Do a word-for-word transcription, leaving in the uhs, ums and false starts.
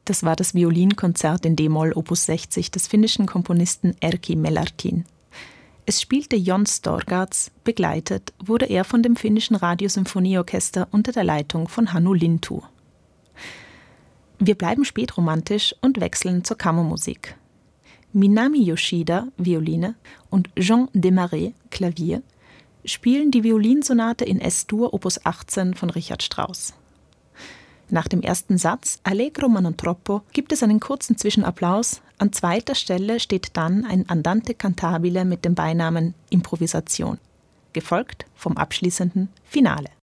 Das war das Violinkonzert in D-Moll Opus sechzig des finnischen Komponisten Erkki Melartin. Es spielte Jon Storgats, begleitet wurde er von dem finnischen Radiosymphonieorchester unter der Leitung von Hannu Lintu. Wir bleiben spätromantisch und wechseln zur Kammermusik. Minami Yoshida, Violine, und Jean Desmarais, Klavier, spielen die Violinsonate in Es-Dur Opus achtzehn von Richard Strauss. Nach dem ersten Satz, Allegro ma non troppo, gibt es einen kurzen Zwischenapplaus. An zweiter Stelle steht dann ein Andante cantabile mit dem Beinamen Improvisation, gefolgt vom abschließenden Finale.